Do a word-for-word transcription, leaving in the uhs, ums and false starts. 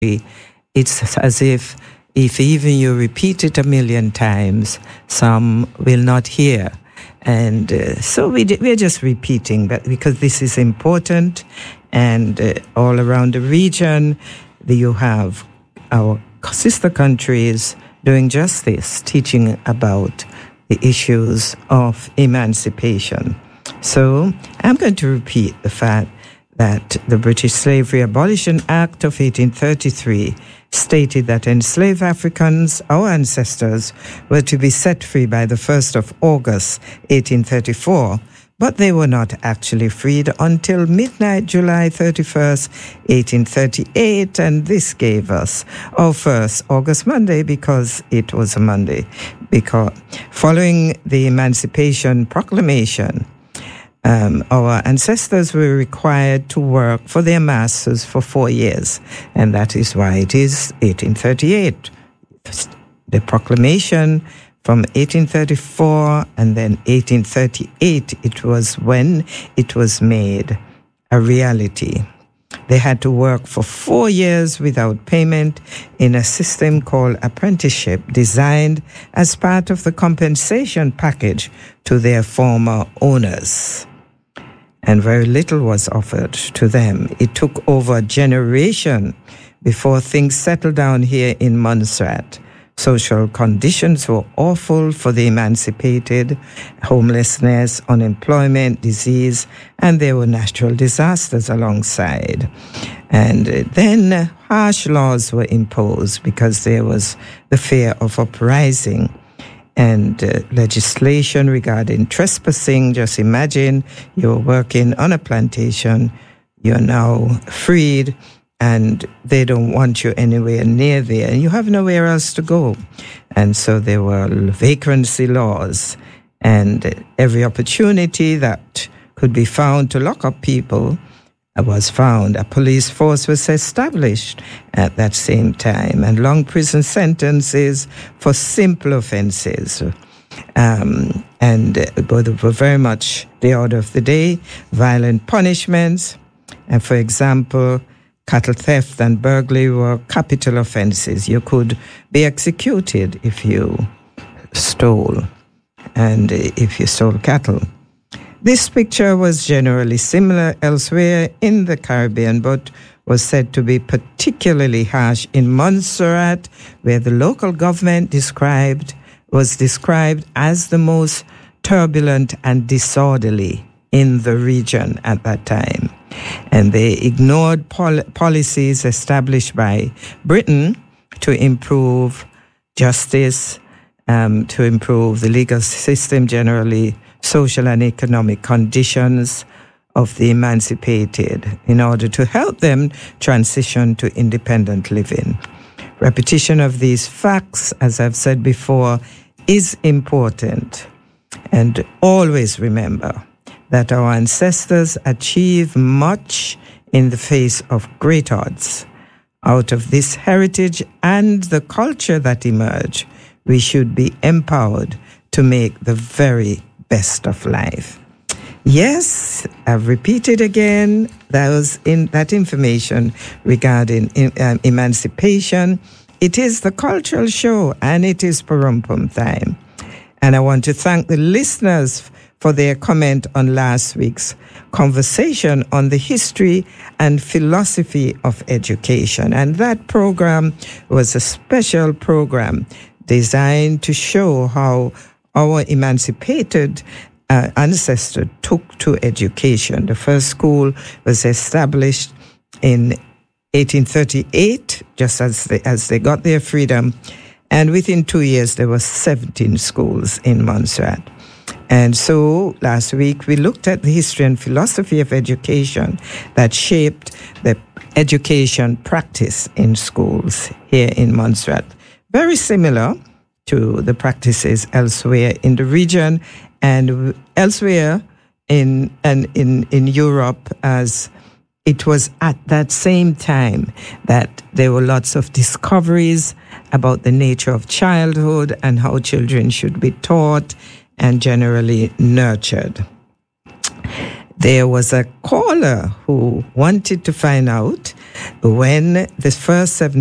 it's as if if even you repeat it a million times, some will not hear. And uh, so we d- we're just repeating that because this is important. And uh, all around the region, you have our sister countries doing just this, teaching about the issues of emancipation. So I'm going to repeat the fact that the British Slavery Abolition Act of eighteen thirty-three stated that enslaved Africans, our ancestors, were to be set free by the first of August, eighteen thirty-four, but they were not actually freed until midnight, July thirty-first, eighteen thirty-eight, and this gave us our first August Monday because it was a Monday. Because following the Emancipation Proclamation, Um, our ancestors were required to work for their masters for four years, and that is why it is eighteen thirty-eight. The proclamation from eighteen thirty-four and then eighteen thirty-eight, it was when it was made a reality. They had to work for four years without payment in a system called apprenticeship, designed as part of the compensation package to their former owners. And very little was offered to them. It took over a generation before things settled down here in Montserrat. Social conditions were awful for the emancipated, homelessness, unemployment, disease, and there were natural disasters alongside. And then harsh laws were imposed because there was the fear of uprising. And uh, legislation regarding trespassing. Just imagine you're working on a plantation, you're now freed, and they don't want you anywhere near there, and you have nowhere else to go. And so there were vagrancy laws, and every opportunity that could be found to lock up people was found. A police force was established at that same time, and long prison sentences for simple offenses. Um, and uh, they were very much the order of the day, violent punishments. And for example, cattle theft and burglary were capital offenses. You could be executed if you stole, and if you stole cattle. This picture was generally similar elsewhere in the Caribbean, but was said to be particularly harsh in Montserrat, where the local government described was described as the most turbulent and disorderly in the region at that time. And they ignored pol- policies established by Britain to improve justice, um, to improve the legal system generally, social and economic conditions of the emancipated in order to help them transition to independent living. Repetition of these facts, as I've said before, is important. And always remember that our ancestors achieved much in the face of great odds. Out of this heritage and the culture that emerged, we should be empowered to make the very best of life. Yes, I've repeated again that was in that information regarding um, emancipation. It is the cultural show, and it is Parumpum time. And I want to thank the listeners for their comment on last week's conversation on the history and philosophy of education. And that program was a special program designed to show how our emancipated uh, ancestors took to education. The first school was established in eighteen thirty-eight, just as they, as they got their freedom. And within two years, there were seventeen schools in Montserrat. And so last week, we looked at the history and philosophy of education that shaped the education practice in schools here in Montserrat. Very similar to the practices elsewhere in the region and elsewhere in and in, in Europe, as it was at that same time that there were lots of discoveries about the nature of childhood and how children should be taught and generally nurtured. there was a caller who wanted to find out when the first seven